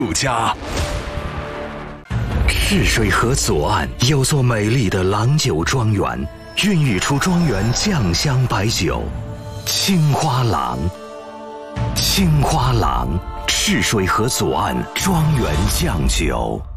家。赤水河左岸有座美丽的郎酒庄园，孕育出庄园酱香白酒青花郎。青花郎，赤水河左岸庄园酱酒。